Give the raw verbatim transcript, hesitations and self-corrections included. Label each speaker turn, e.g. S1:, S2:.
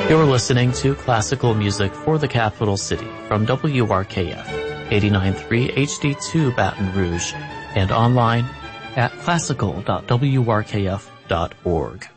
S1: You're listening to classical music for the capital city from W R K F, eighty-nine point three H D two Baton Rouge, and online at classical dot w r k f dot org.